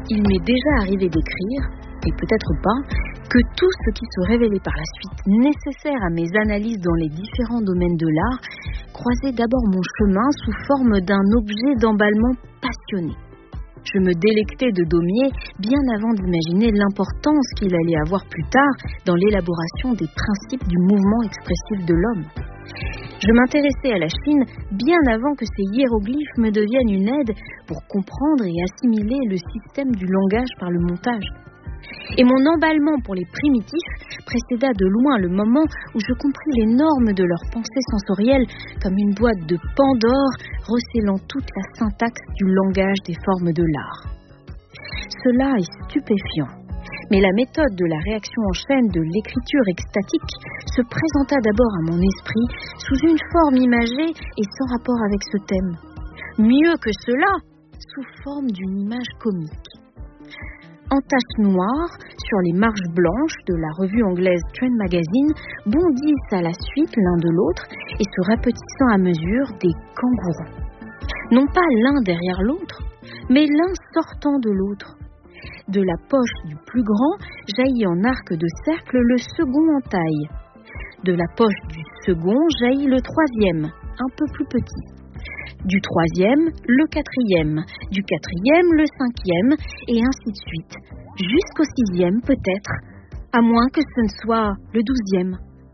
il m'est déjà arrivé d'écrire, et peut-être pas, que tout ce qui se révélait par la suite nécessaire à mes analyses dans les différents domaines de l'art croisait d'abord mon chemin sous forme d'un objet d'emballement passionné. Je me délectais de Daumier bien avant d'imaginer l'importance qu'il allait avoir plus tard dans l'élaboration des principes du mouvement expressif de l'homme. Je m'intéressais à la Chine bien avant que ces hiéroglyphes me deviennent une aide pour comprendre et assimiler le système du langage par le montage. Et mon emballement pour les primitifs précéda de loin le moment où je compris les normes de leur pensée sensorielle comme une boîte de Pandore recélant toute la syntaxe du langage des formes de l'art. Cela est stupéfiant, mais la méthode de la réaction en chaîne de l'écriture extatique se présenta d'abord à mon esprit sous une forme imagée et sans rapport avec ce thème. Mieux que cela, sous forme d'une image comique. En taches noires, sur les marges blanches de la revue anglaise Trend Magazine, bondissent à la suite l'un de l'autre et se rapetissant à mesure des kangourous. Non pas l'un derrière l'autre, mais l'un sortant de l'autre. De la poche du plus grand jaillit en arc de cercle le second en taille. De la poche du second jaillit le troisième, un peu plus petit. Du troisième, le quatrième, du quatrième, le cinquième, et ainsi de suite, jusqu'au sixième peut-être, à moins que ce ne soit le 12e.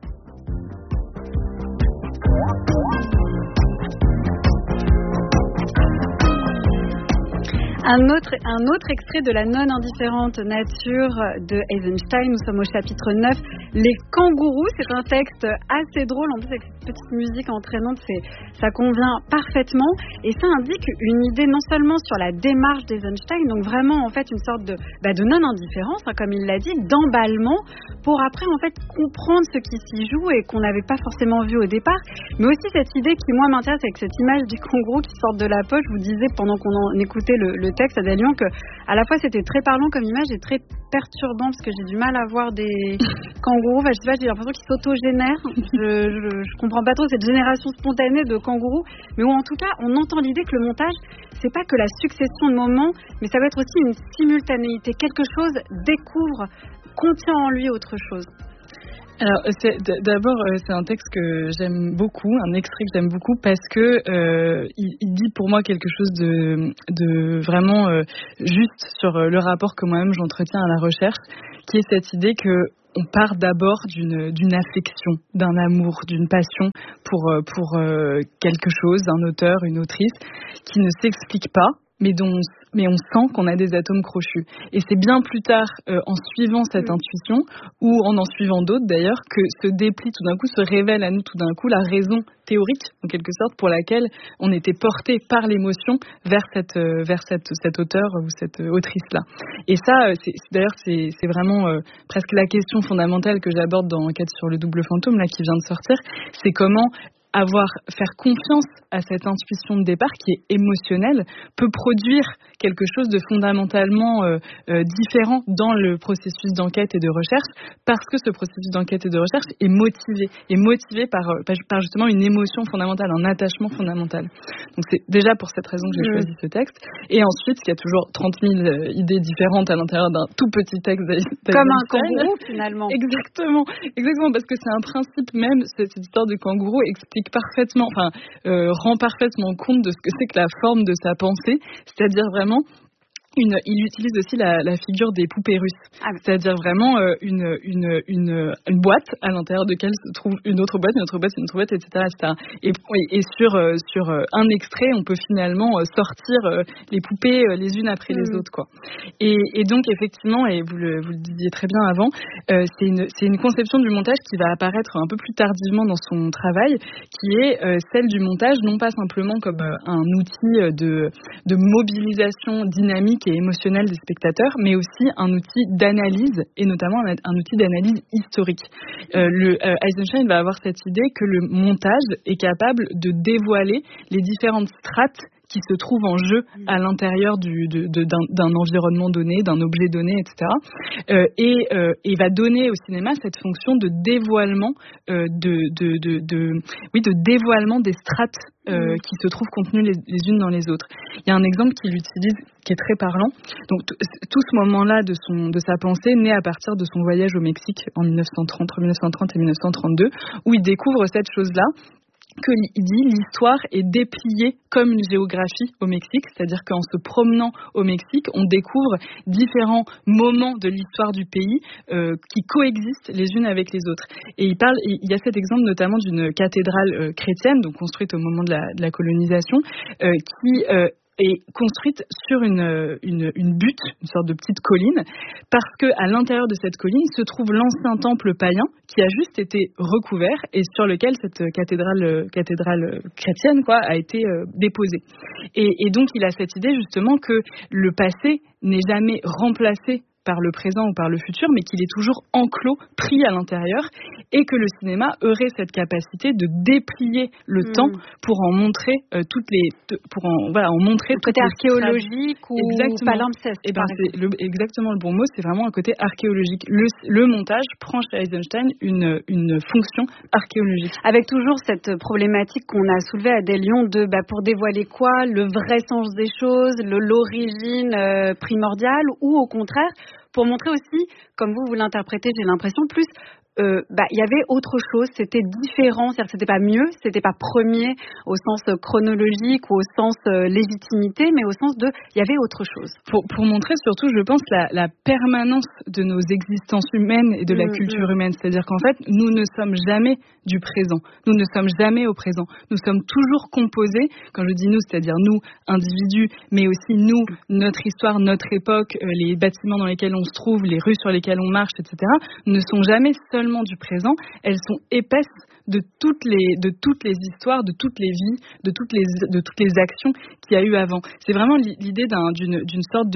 Un autre extrait de la non-indifférente nature de Eisenstein. Nous sommes au chapitre 9. Les kangourous, c'est un texte assez drôle. En plus, avec cette petite musique entraînante, ça convient parfaitement. Et ça indique une idée non seulement sur la démarche d'Eisenstein, donc vraiment en fait une sorte de non-indifférence, comme il l'a dit, d'emballement, pour après en fait comprendre ce qui s'y joue et qu'on n'avait pas forcément vu au départ. Mais aussi cette idée qui, moi, m'intéresse avec cette image du kangourou qui sort de la poche. Je vous disais pendant qu'on en écoutait le texte à Dalian que à la fois c'était très parlant comme image et très perturbant parce que j'ai du mal à voir des kangourous. Enfin, je sais pas, j'ai l'impression qu'ils s'autogénèrent. Je comprends pas trop cette génération spontanée de kangourous, mais où en tout cas on entend l'idée que le montage c'est pas que la succession de moments, mais ça va être aussi une simultanéité. Quelque chose découvre, contient en lui autre chose. Alors, d'abord, c'est un texte que j'aime beaucoup, un extrait que j'aime beaucoup parce que il dit pour moi quelque chose de vraiment juste sur le rapport que moi-même j'entretiens à la recherche, qui est cette idée que on part d'abord d'une affection, d'un amour, d'une passion pour quelque chose, un auteur, une autrice, qui ne s'explique pas, mais on sent qu'on a des atomes crochus. Et c'est bien plus tard, en suivant cette intuition, ou en suivant d'autres d'ailleurs, que se déplie tout d'un coup, se révèle à nous tout d'un coup la raison théorique, en quelque sorte, pour laquelle on était porté par l'émotion vers cet auteur ou cette autrice-là. Et ça, c'est vraiment presque la question fondamentale que j'aborde dans Enquête sur le double fantôme, là, qui vient de sortir. C'est comment faire confiance à cette intuition de départ qui est émotionnelle peut produire quelque chose de fondamentalement différent dans le processus d'enquête et de recherche, parce que ce processus d'enquête et de recherche est motivé par justement une émotion fondamentale, un attachement fondamental. Donc c'est déjà pour cette raison que j'ai choisi ce texte. Et ensuite, il y a toujours 30 000 idées différentes à l'intérieur d'un tout petit texte comme un kangourou finalement. Exactement, parce que c'est un principe même, cette histoire de kangourou explique parfaitement, rend parfaitement compte de ce que c'est que la forme de sa pensée, c'est-à-dire vraiment il utilise aussi la figure des poupées russes, c'est-à-dire vraiment une boîte à l'intérieur de laquelle se trouve une autre boîte, etc. Et sur un extrait, on peut finalement sortir les poupées les unes après les autres, quoi. Et donc effectivement, et vous le disiez très bien avant, c'est une conception du montage qui va apparaître un peu plus tardivement dans son travail, qui est celle du montage non pas simplement comme un outil de mobilisation dynamique et émotionnel des spectateurs, mais aussi un outil d'analyse, et notamment un outil d'analyse historique. Eisenstein va avoir cette idée que le montage est capable de dévoiler les différentes strates qui se trouve en jeu à l'intérieur d'un environnement donné, d'un objet donné, etc. Et va donner au cinéma cette fonction de dévoilement, de dévoilement des strates qui se trouvent contenues les unes dans les autres. Il y a un exemple qu'il utilise qui est très parlant. Donc tout ce moment-là de sa pensée naît à partir de son voyage au Mexique entre 1930 et 1932, où il découvre cette chose-là, qu'il dit l'histoire est dépliée comme une géographie au Mexique, c'est-à-dire qu'en se promenant au Mexique, on découvre différents moments de l'histoire du pays qui coexistent les unes avec les autres. Et il y a cet exemple notamment d'une cathédrale chrétienne, donc construite au moment de la colonisation, qui est construite sur une butte, une sorte de petite colline, parce que à l'intérieur de cette colline se trouve l'ancien temple païen qui a juste été recouvert et sur lequel cette cathédrale chrétienne a été déposée. Et donc il a cette idée justement que le passé n'est jamais remplacé par le présent ou par le futur, mais qu'il est toujours enclos, pris à l'intérieur, et que le cinéma aurait cette capacité de déplier le temps pour en montrer en montrer le côté archéologique ou palimpseste. C'est exactement le bon mot, c'est vraiment un côté archéologique. Le montage prend chez Eisenstein une fonction archéologique. Avec toujours cette problématique qu'on a soulevée à Des Lions de pour dévoiler quoi, le vrai sens des choses, l'origine primordiale, ou au contraire pour montrer aussi, comme vous l'interprétez, j'ai l'impression, plus il y avait autre chose, c'était différent, c'est-à-dire que c'était pas mieux, c'était pas premier au sens chronologique ou au sens légitimité, mais au sens de il y avait autre chose. Pour montrer surtout, je pense, la permanence de nos existences humaines et de la culture humaine, c'est-à-dire qu'en fait, nous ne sommes jamais du présent, nous ne sommes jamais au présent, nous sommes toujours composés, quand je dis nous, c'est-à-dire nous, individus, mais aussi nous, notre histoire, notre époque, les bâtiments dans lesquels on se trouve, les rues sur lesquelles on marche, etc., ne sont jamais seulement du présent, elles sont épaisses de toutes les histoires, de toutes les vies, de toutes les actions qu'il y a eu avant. C'est vraiment l'idée d'une sorte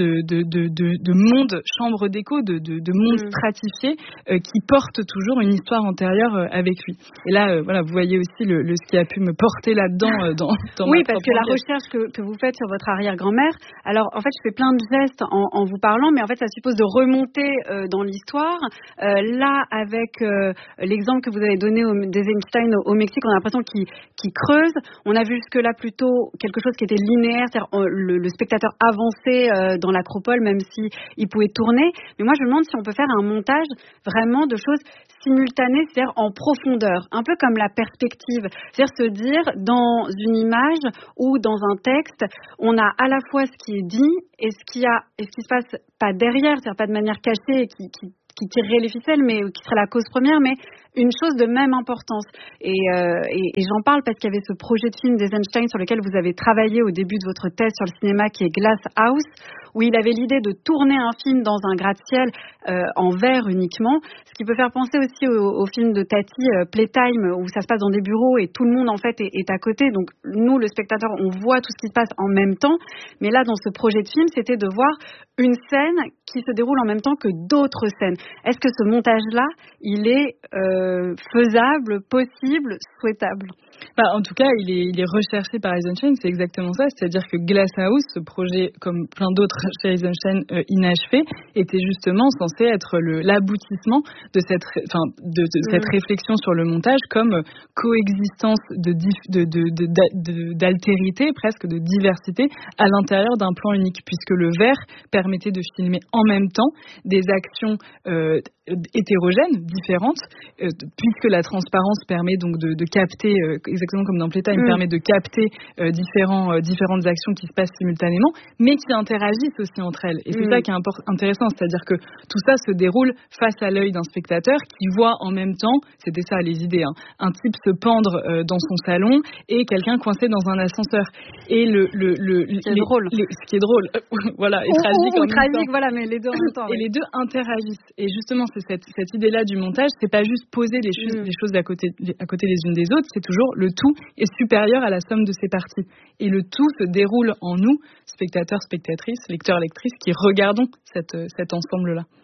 de monde chambre d'écho, de monde stratifié qui porte toujours une histoire antérieure avec lui. Et là, vous voyez aussi ce qui a pu me porter là-dedans dans oui, parce que la recherche que vous faites sur votre arrière-grand-mère, alors en fait, je fais plein de gestes en vous parlant, mais en fait, ça suppose de remonter dans l'histoire. Là, avec l'exemple que vous avez donné des Einstein au Mexique, on a l'impression qu'il creuse. On a vu jusque-là plutôt quelque chose qui était linéaire, c'est-à-dire le spectateur avançait dans l'acropole, même s'il pouvait tourner. Mais moi, je me demande si on peut faire un montage vraiment de choses simultanées, c'est-à-dire en profondeur, un peu comme la perspective. C'est-à-dire se dire, dans une image ou dans un texte, on a à la fois ce qui est dit et ce qui se passe pas derrière, c'est-à-dire pas de manière cachée qui tirerait les ficelles, mais qui serait la cause première, mais une chose de même importance. Et j'en parle parce qu'il y avait ce projet de film d'Eisenstein sur lequel vous avez travaillé au début de votre thèse sur le cinéma, qui est Glass House, où il avait l'idée de tourner un film dans un gratte-ciel en verre uniquement, ce qui peut faire penser aussi au film de Tati, Playtime, où ça se passe dans des bureaux et tout le monde en fait est à côté. Donc nous, le spectateur, on voit tout ce qui se passe en même temps. Mais là, dans ce projet de film, c'était de voir une scène qui se déroule en même temps que d'autres scènes. Est-ce que ce montage-là, il est faisable, possible, souhaitable? En tout cas, il est recherché par Eisenstein, c'est exactement ça. C'est-à-dire que Glass House, ce projet, comme plein d'autres chez Eisenstein inachevé, était justement censé être l'aboutissement de cette réflexion sur le montage comme coexistence d'altérité, presque de diversité, à l'intérieur d'un plan unique, puisque le verre permettait de filmer en même temps des actions hétérogènes, différentes, puisque la transparence permet donc de capter, exactement comme dans Playtime, permet de capter différentes actions qui se passent simultanément, mais qui interagissent aussi entre elles. Et c'est ça qui est intéressant, c'est-à-dire que tout ça se déroule face à l'œil d'un spectateur qui voit en même temps, c'était ça les idées, un type se pendre dans son salon et quelqu'un coincé dans un ascenseur. Et ce qui est drôle, voilà, et tragique en même temps. Voilà, mais les deux en même temps. Et les deux interagissent. Et justement, c'est cette idée-là du montage, c'est pas juste poser les choses à côté les unes des autres, c'est toujours le tout est supérieur à la somme de ses parties. Et le tout se déroule en nous, spectateurs, spectatrices, lecteurs, lectrices, qui regardons cet ensemble-là.